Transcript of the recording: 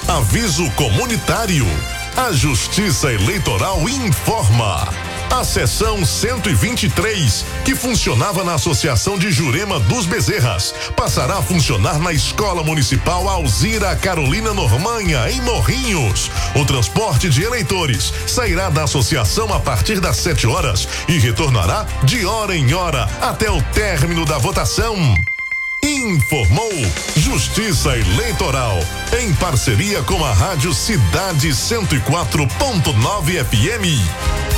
Aviso comunitário. A Justiça Eleitoral informa. A seção 123, que funcionava na Associação de Jurema dos Bezerras, passará a funcionar na Escola Municipal Alzira Carolina Normanha, em Morrinhos. O transporte de eleitores sairá da associação a partir das 7 horas e retornará de hora em hora até o término da votação. Informou Justiça Eleitoral, em parceria com a Rádio Cidade 104.9 FM.